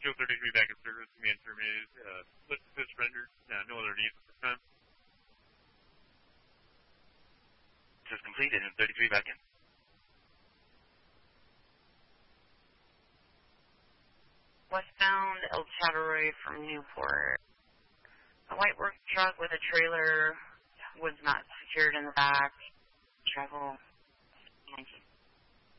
Joe 33 back in service. Command terminated. Let's surrender. No other needs at this time. Just completed and 33 back in. Westbound El Chavarri from Newport. A white work truck with a trailer was not secured in the back. Travel 19.